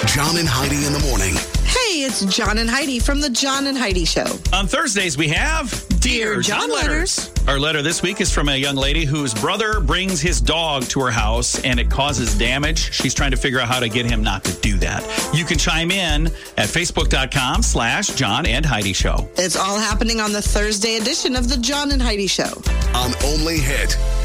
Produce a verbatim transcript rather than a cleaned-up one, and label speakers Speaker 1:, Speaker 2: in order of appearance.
Speaker 1: John and Heidi in the morning.
Speaker 2: Hey, it's John and Heidi from the John and Heidi Show.
Speaker 3: On Thursdays, we have Dear,
Speaker 2: Dear John,
Speaker 3: John
Speaker 2: letters.
Speaker 3: letters. Our letter this week is from a young lady whose brother brings his dog to her house and it causes damage. She's trying to figure out how to get him not to do that. You can chime in at facebook.com slash John and Heidi Show.
Speaker 2: It's all happening on the Thursday edition of the John and Heidi Show.
Speaker 1: On Only Hit